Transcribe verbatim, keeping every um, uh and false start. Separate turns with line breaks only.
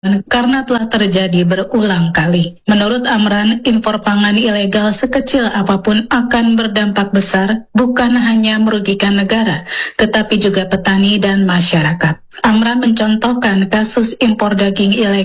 karena telah terjadi berulang kali. Menurut Amran, impor pangan ilegal sekecil apapun akan berdampak besar, bukan hanya merugikan negara, tetapi juga petani dan masyarakat. Amran mencontohkan kasus impor daging ilegal